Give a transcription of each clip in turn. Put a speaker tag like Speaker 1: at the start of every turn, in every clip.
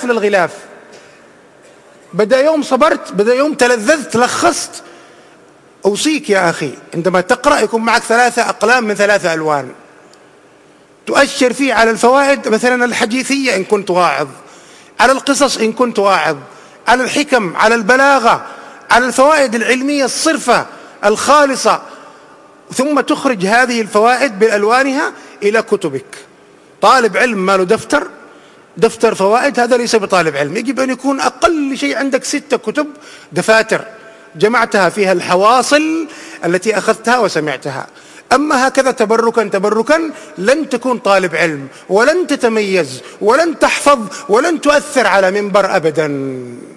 Speaker 1: أكل الغلاف. بدأ يوم صبرت، بدأ يوم تلذذت، لخصت. أوصيك يا أخي عندما تقرأ يكون معك 3 أقلام من 3 ألوان تؤشر فيه على الفوائد، مثلا الحديثية إن كنت واعظ، على القصص إن كنت واعظ، على الحكم، على البلاغة، على الفوائد العلمية الصرفة الخالصة، ثم تخرج هذه الفوائد بألوانها إلى كتبك. طالب علم ما له دفتر فوائد، هذا ليس بطالب علم. يجب أن يكون أقل شيء عندك 6 كتب دفاتر جمعتها فيها الحواصل التي أخذتها وسمعتها. أما هكذا تبركا لن تكون طالب علم، ولن تتميز، ولن تحفظ، ولن تؤثر على منبر أبدا.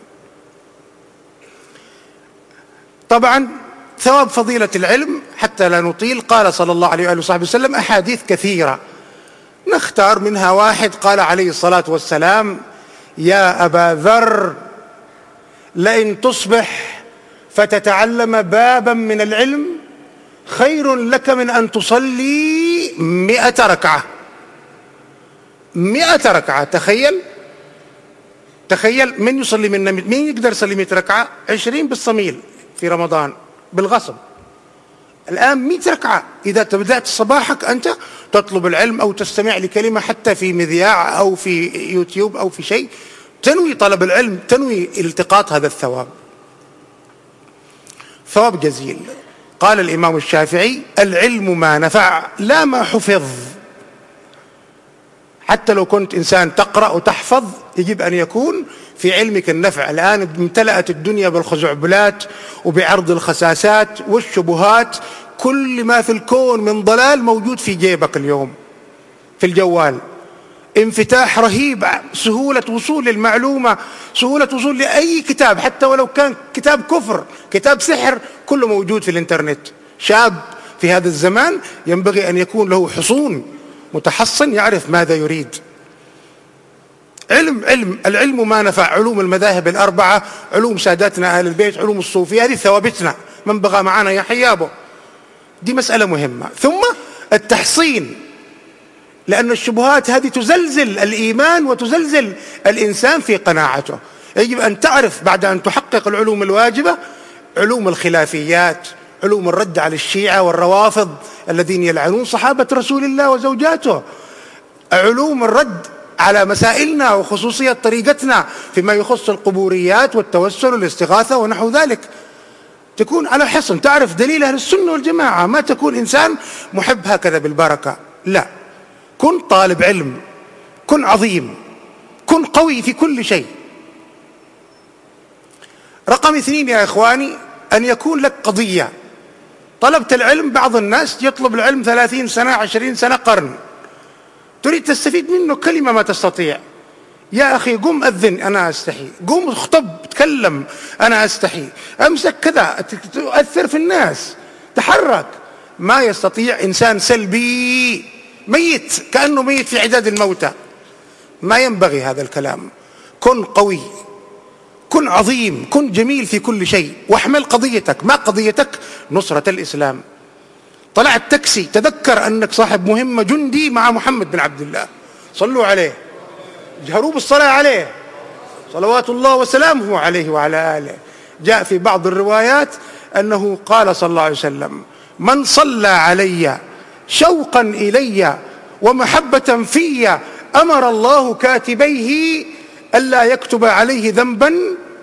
Speaker 1: طبعا ثواب فضيلة العلم حتى لا نطيل، قال صلى الله عليه وآله وصحبه وسلم أحاديث كثيرة، نختار منها واحد. قال عليه الصلاة والسلام: يا أبا ذر، لئن تصبح فتتعلم بابا من العلم خير لك من أن تصلي 100 ركعة. 100 ركعة. تخيل من يصلي منا، مين يقدر يصلي 100 ركعة؟ 20 بالصميل في رمضان بالغصب. الآن 100 ركعة. إذا بدأت صباحك أنت تطلب العلم أو تستمع لكلمة حتى في مذياع أو في يوتيوب أو في شيء، تنوي طلب العلم، تنوي التقاط هذا الثواب، ثواب جزيل. قال الإمام الشافعي: العلم ما نفع لا ما حفظ. حتى لو كنت إنسان تقرأ وتحفظ يجب أن يكون في علمك النفع. الآن امتلأت الدنيا بالخزعبلات وبعرض الخساسات والشبهات، كل ما في الكون من ضلال موجود في جيبك اليوم في الجوال. انفتاح رهيب، سهولة وصول للمعلومة، سهولة وصول لأي كتاب، حتى ولو كان كتاب كفر، كتاب سحر، كله موجود في الانترنت. شاب في هذا الزمان ينبغي أن يكون له حصون، متحصن، يعرف ماذا يريد. العلم ما نفع. علوم المذاهب الأربعة، علوم ساداتنا أهل البيت، علوم الصوفية، هذه ثوابتنا، من بغى معنا يا حيابه. دي مسألة مهمة. ثم التحصين، لأن الشبهات هذه تزلزل الإيمان وتزلزل الإنسان في قناعته. يجب أن تعرف بعد أن تحقق العلوم الواجبة علوم الخلافيات، علوم الرد على الشيعة والروافض الذين يلعنون صحابة رسول الله وزوجاته، علوم الرد على مسائلنا وخصوصية طريقتنا فيما يخص القبوريات والتوسل والاستغاثة ونحو ذلك. تكون على حصن، تعرف دليل أهل السنة والجماعة، ما تكون إنسان محب هكذا بالبركة. لا، كن طالب علم، كن عظيم، كن قوي في كل شيء. رقم 2 يا إخواني، أن يكون لك قضية. طلبت العلم، بعض الناس يطلب العلم 30 سنة 20 سنة قرن، تريد تستفيد منه كلمة ما تستطيع. يا أخي قم أذن، أنا أستحي. قم اخطب، تكلم، أنا أستحي. أمسك كذا، تؤثر في الناس، تحرك. ما يستطيع. إنسان سلبي ميت، كأنه ميت في عداد الموتى. ما ينبغي هذا الكلام. كن قوي، كن عظيم، كن جميل في كل شيء، واحمل قضيتك. ما قضيتك؟ نصرة الإسلام. طلعت تاكسي، تذكر أنك صاحب مهمة، جندي مع محمد بن عبد الله، صلوا عليه، جهروا بالصلاة عليه صلوات الله وسلامه عليه وعلى آله. جاء في بعض الروايات أنه قال صلى الله عليه وسلم: من صلى علي شوقا إلي ومحبة في أمر الله كاتبيه ألا يكتب عليه ذنبا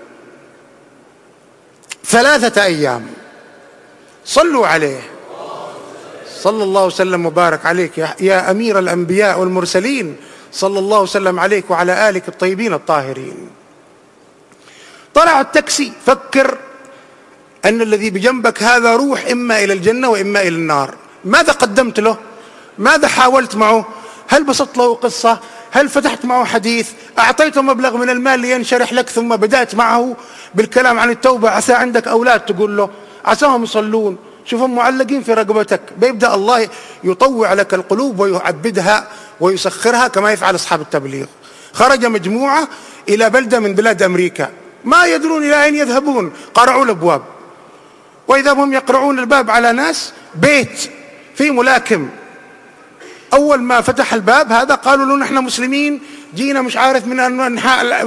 Speaker 1: 3 أيام. صلوا عليه صلى الله وسلم وبارك عليك يا أمير الأنبياء والمرسلين، صلى الله وسلم عليك وعلى آلك الطيبين الطاهرين. طلع التاكسي، فكر أن الذي بجنبك هذا روح إما إلى الجنة وإما إلى النار. ماذا قدمت له؟ ماذا حاولت معه؟ هل بسطت له قصة؟ هل فتحت معه حديث؟ أعطيته مبلغ من المال لينشرح لك، ثم بدأت معه بالكلام عن التوبة. عسى عندك أولاد تقول له عساهم يصلون، شوفهم معلقين في رقبتك. بيبدأ الله يطوع لك القلوب ويعبدها ويسخرها كما يفعل أصحاب التبليغ. خرج مجموعة إلى بلدة من بلاد أمريكا، ما يدرون إلى أين يذهبون، قرعوا الأبواب، وإذا هم يقرعون الباب على ناس، بيت فيه ملاكم. أول ما فتح الباب هذا قالوا له: نحن مسلمين، جينا مش عارف من أنحاء